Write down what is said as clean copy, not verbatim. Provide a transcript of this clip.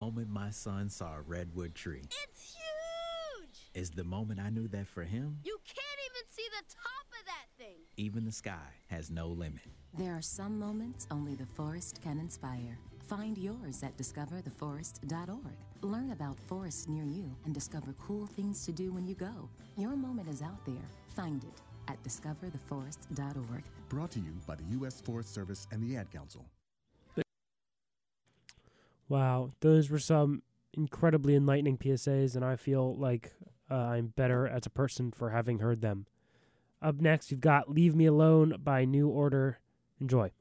moment my son saw a redwood tree. It's huge! Is the moment I knew that for him, You can't even see the top of that thing. even the sky has no limit. There are some moments only the forest can inspire. Find yours at discovertheforest.org. Learn about forests near you and discover cool things to do when you go. Your moment is out there. Find it at discovertheforest.org. Brought to you by the U.S. Forest Service and the Ad Council. Wow, those were some incredibly enlightening PSAs, and I feel like I'm better as a person for having heard them. Up next, you've got Leave Me Alone by New Order. Enjoy.